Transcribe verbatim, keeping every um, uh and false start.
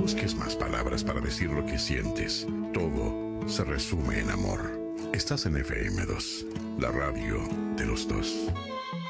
busques más palabras para decir lo que sientes. Todo se resume en amor. Estás en F M dos, la radio de los dos.